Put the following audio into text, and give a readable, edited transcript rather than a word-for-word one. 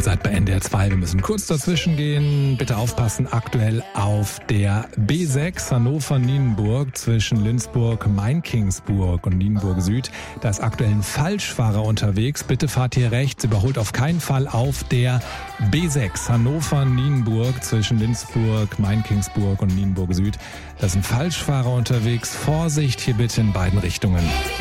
seid bei NDR 2. Wir müssen kurz dazwischen gehen. Bitte aufpassen, aktuell auf der B6 Hannover-Nienburg zwischen Lindsburg-Mainkingsburg und Nienburg Süd. Da ist aktuell ein Falschfahrer unterwegs. Bitte fahrt hier rechts, überholt auf keinen Fall auf der B6 Hannover-Nienburg zwischen Lindsburg, Mainkingsburg und Nienburg Süd. Da ist ein Falschfahrer unterwegs. Vorsicht hier bitte in beiden Richtungen.